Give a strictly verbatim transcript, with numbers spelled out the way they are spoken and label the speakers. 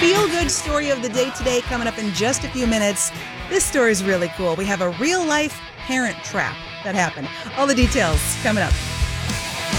Speaker 1: feel-good story of the day today coming up in just a few minutes. This story is really cool. We have a real-life parent trap that happened. All the details coming up.